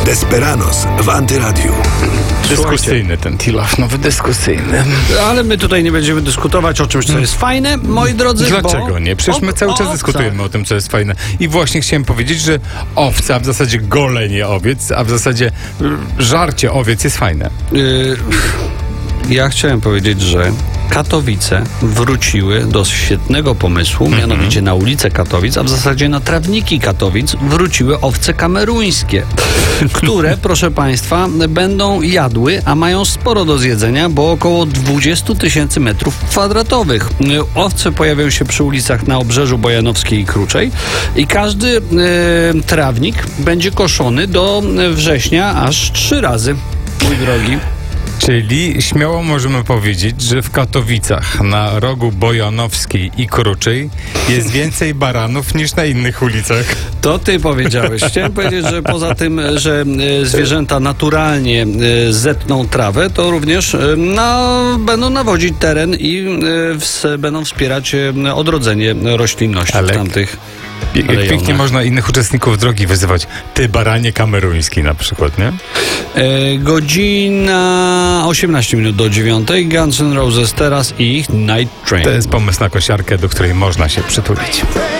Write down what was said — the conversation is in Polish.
Desperados w Antyradiu. Dyskusyjny ten Tilof, nowy dyskusyjny. Ale my tutaj nie będziemy dyskutować o czymś, co jest fajne, moi drodzy. Dlaczego nie? Przecież my cały czas dyskutujemy o tym, co jest fajne. I właśnie chciałem powiedzieć, że owca, a w zasadzie golenie owiec, a w zasadzie żarcie owiec jest fajne. Ja chciałem powiedzieć, że Katowice wróciły do świetnego pomysłu, mianowicie na ulicę Katowic, a w zasadzie na trawniki Katowic wróciły owce kameruńskie, które, proszę Państwa, będą jadły, a mają sporo do zjedzenia, bo około 20 000 metrów kwadratowych. Owce pojawią się przy ulicach na Obrzeżu Bojanowskiej i Kruczej i każdy trawnik będzie koszony do września aż 3 razy, mój drogi. Czyli śmiało możemy powiedzieć, że w Katowicach na rogu Bojanowskiej i Kruczej jest więcej baranów niż na innych ulicach. To ty powiedziałeś. Chciałem powiedzieć, że poza tym, że zwierzęta naturalnie zetną trawę, to również będą nawodzić teren i będą wspierać odrodzenie roślinności w tamtych jak pięknie można innych uczestników drogi wyzywać. Ty baranie kameruński na przykład, nie? Godzina 18 minut do 9. Guns N' Roses teraz i ich Night Train. To jest pomysł na kosiarkę, do której można się przytulić.